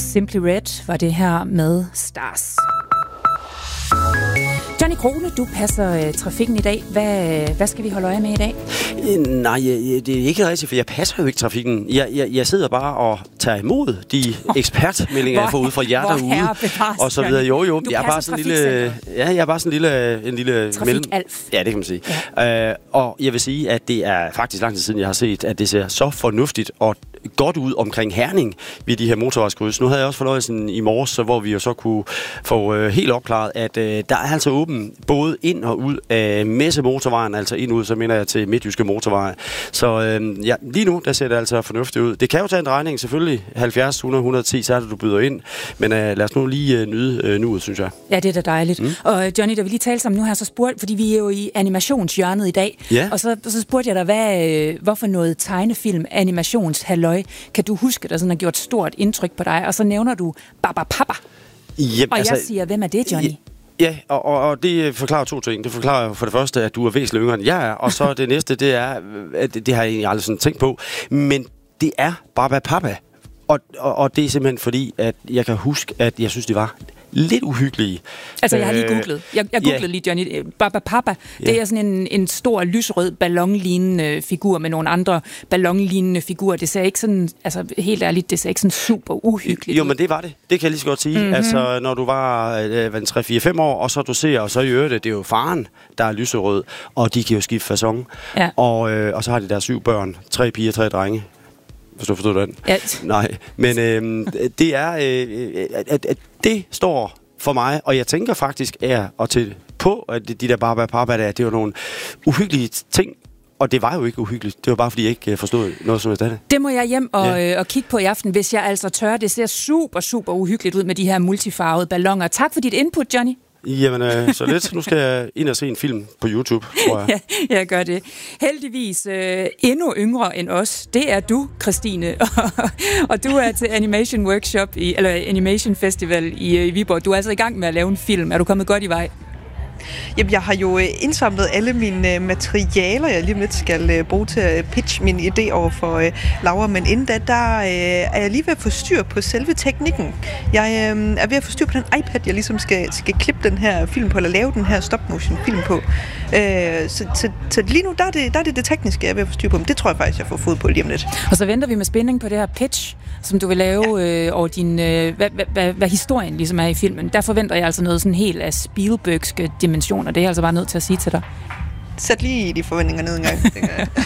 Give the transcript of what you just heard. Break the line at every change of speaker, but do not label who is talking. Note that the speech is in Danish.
Simply Red var det her med Stars. Johnny Krone, du passer trafikken i dag. Hvad skal vi holde øje med i dag?
Nej, det er ikke rigtigt, for jeg passer jo ikke trafikken. Jeg sidder bare og tager imod de ekspertmeldinger, jeg får ud fra jer derude. Og så videre. Jo, jeg er bare sådan en lille
trafikalf.
Ja, det kan man sige. Ja. Og jeg vil sige, at det er faktisk lang tid siden, jeg har set, at det ser så fornuftigt og godt ud omkring Herning ved de her motorvejskryds. Nu havde jeg også fornøjelsen i morges, hvor vi jo så kunne få helt opklaret, at der er altså åben både ind og ud af Messemotorvejen, altså ind ud, så mener jeg til Midtjyske Motorvej. Så lige nu, der ser det altså fornuftigt ud. Det kan jo tage en drejning, selvfølgelig 70, 100, 110, så er det, du byder ind. Men lad os nu lige nyde nuet, synes jeg.
Ja, det er da dejligt. Og Johnny, da vi lige talte sammen nu her, så spurgte, fordi vi er jo i animationshjørnet i dag, og så spurgte jeg dig, hvorfor noget tegnefilm, animationshalløj, kan du huske, der sådan har gjort stort indtryk på dig? Og så nævner du Barbapapa.
Yep,
og jeg siger, hvem er det, Johnny?
Ja, og det forklarer to ting. Det forklarer for det første, at du er væsentligt yngre end jeg er, og så det næste, det er, at det har jeg egentlig aldrig sådan tænkt på, men det er Barbapapa. Og det er simpelthen fordi, at jeg kan huske, at jeg synes, det var lidt uhyggelige.
Altså, jeg har lige googlet. Jeg googlede lige, Johnny. Barbapapa, det er sådan en stor, lysrød, ballonlignende figur med nogle andre ballonlignende figurer. Det ser ikke sådan, altså helt ærligt, det ser ikke sådan super uhyggeligt
ud. Men det var det. Det kan jeg lige så godt sige. Mm-hmm. Altså, når du var 3-4-5 år, og så du ser, og så i øvrigt, det er jo faren, der er lyserød, og de kan jo skifte facon. Ja. Og så har de der 7 børn. 3 piger, 3 drenge. Hvis du forstår den. Ja. Nej, men det er, at det står for mig, og jeg tænker faktisk på, at de der Barbapapa der, det var nogle uhyggelige ting, og det var jo ikke uhyggeligt. Det var bare, fordi jeg ikke forstod noget som det.
Det må jeg hjem og kigge på i aften, hvis jeg altså tør. Det ser super, super uhyggeligt ud med de her multifarvede balloner. Tak for dit input, Johnny.
Jamen, så lidt. Nu skal jeg ind og se en film på YouTube, tror jeg.
Ja, jeg gør det. Heldigvis endnu yngre end os. Det er du, Christine. Og du er til Animation Workshop, eller Animation Festival i Viborg. Du er altså i gang med at lave en film. Er du kommet godt i vej?
Jamen, jeg har jo indsamlet alle mine materialer, jeg lige om lidt skal bruge til at pitche min idé over for Laura, men inden da, er jeg lige ved at få styr på selve teknikken. Jeg er ved at få styr på den iPad, jeg ligesom skal klippe den her film på, eller lave den her stop-motion film på. Så lige nu, der er det tekniske, jeg er ved at få styr på, men det tror jeg faktisk, jeg får fod på lige om lidt.
Og så venter vi med spænding på det her pitch, som du vil lave over din, hvad historien ligesom er i filmen. Der forventer jeg altså noget sådan helt af Spielbergske dimensioner. Det er jeg altså bare nødt til at sige til dig.
Sæt lige de forventninger ned en gang.